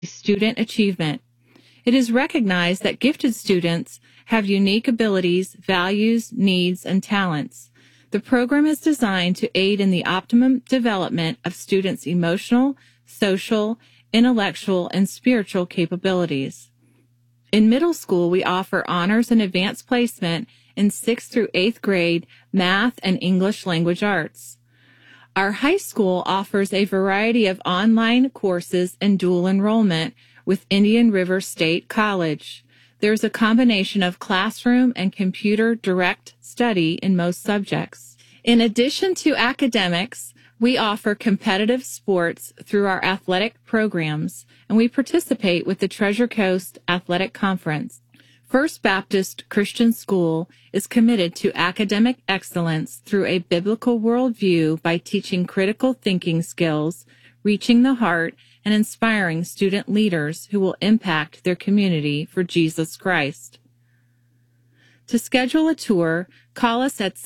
student achievement. It is recognized that gifted students have unique abilities, values, needs, and talents. The program is designed to aid in the optimum development of students' emotional, social, intellectual, and spiritual capabilities. In middle school, we offer honors and advanced placement in 6th through 8th grade math and English language arts. Our high school offers a variety of online courses and dual enrollment with Indian River State College. There's a combination of classroom and computer direct study in most subjects. In addition to academics, we offer competitive sports through our athletic programs, and we participate with the Treasure Coast Athletic Conference. First Baptist Christian School is committed to academic excellence through a biblical worldview by teaching critical thinking skills, reaching the heart, and inspiring student leaders who will impact their community for Jesus Christ. To schedule a tour, call us at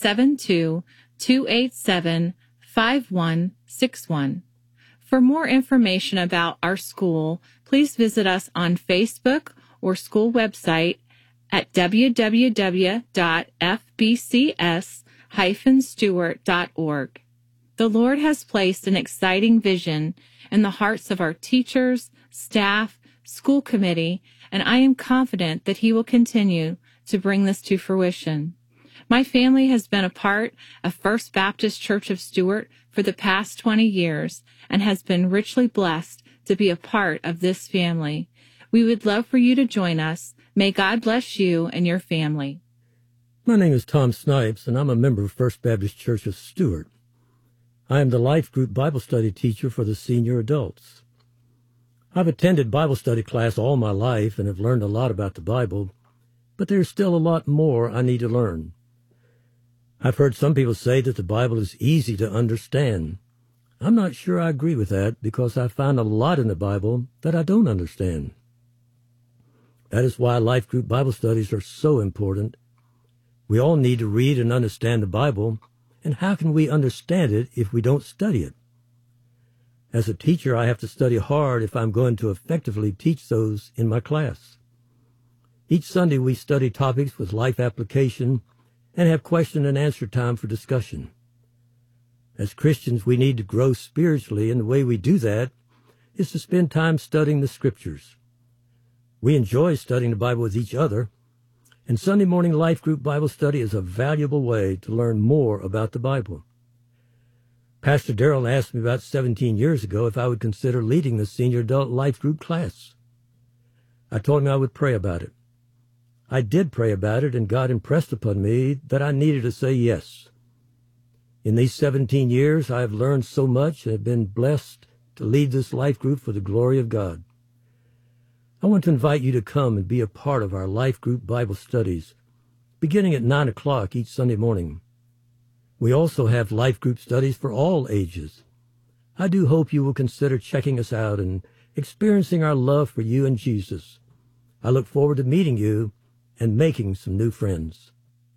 772-287-5161. For more information about our school, please visit us on Facebook or school website at www.fbcs-stewart.org. The Lord has placed an exciting vision in the hearts of our teachers, staff, school committee, and I am confident that He will continue to bring this to fruition. My family has been a part of First Baptist Church of Stewart for the past 20 years and has been richly blessed to be a part of this family. We would love for you to join us. May God bless you and your family. My name is Tom Snipes, and I'm a member of First Baptist Church of Stewart. I am the Life Group Bible Study teacher for the senior adults. I've attended Bible study class all my life and have learned a lot about the Bible, but there's still a lot more I need to learn. I've heard some people say that the Bible is easy to understand. I'm not sure I agree with that because I find a lot in the Bible that I don't understand. That is why Life Group Bible studies are so important. We all need to read and understand the Bible, and how can we understand it if we don't study it? As a teacher, I have to study hard if I'm going to effectively teach those in my class. Each Sunday, we study topics with life application and have question and answer time for discussion. As Christians, we need to grow spiritually, and the way we do that is to spend time studying the Scriptures. We enjoy studying the Bible with each other, and Sunday morning Life Group Bible study is a valuable way to learn more about the Bible. Pastor Darrell asked me about 17 years ago if I would consider leading the senior adult Life Group class. I told him I would pray about it. I did pray about it, and God impressed upon me that I needed to say yes. In these 17 years, I have learned so much and have been blessed to lead this life group for the glory of God. I want to invite you to come and be a part of our Life Group Bible studies, beginning at 9 o'clock each Sunday morning. We also have Life Group studies for all ages. I do hope you will consider checking us out and experiencing our love for you and Jesus. I look forward to meeting you and making some new friends.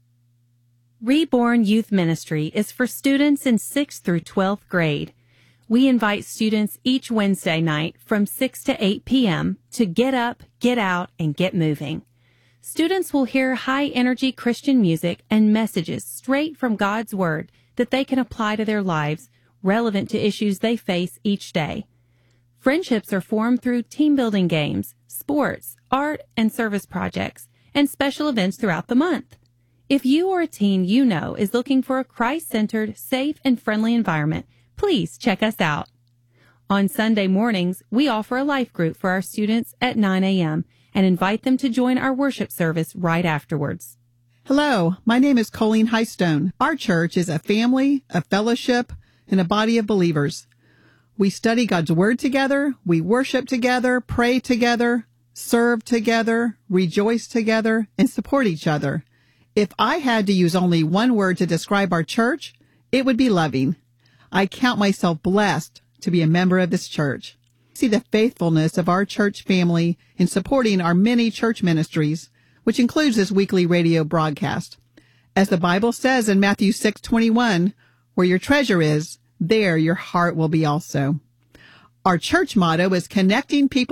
Reborn Youth Ministry is for students in 6th through 12th grade. We invite students each Wednesday night from 6 to 8 p.m. to get up, get out, and get moving. Students will hear high-energy Christian music and messages straight from God's Word that they can apply to their lives, relevant to issues they face each day. Friendships are formed through team-building games, sports, art, and service projects, and special events throughout the month. If you or a teen you know is looking for a Christ-centered, safe, and friendly environment, please check us out. On Sunday mornings, we offer a life group for our students at 9 a.m. and invite them to join our worship service right afterwards. Hello, my name is Colleen Highstone. Our church is a family, a fellowship, and a body of believers. We study God's Word together, we worship together, pray together, serve together, rejoice together, and support each other. If I had to use only one word to describe our church, it would be loving. I count myself blessed to be a member of this church. See the faithfulness of our church family in supporting our many church ministries, which includes this weekly radio broadcast. As the Bible says in Matthew 6:21, where your treasure is, there your heart will be also. Our church motto is connecting people